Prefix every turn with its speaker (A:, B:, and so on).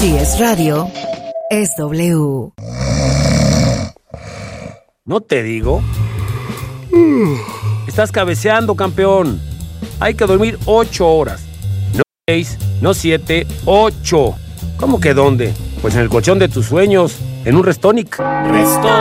A: Si es radio, es W.
B: ¿No te digo? Estás cabeceando, campeón. Hay que dormir 8 horas. No 6, no 7, 8. ¿Cómo que dónde? Pues en el colchón de tus sueños, en un Restonic.
C: Restonic.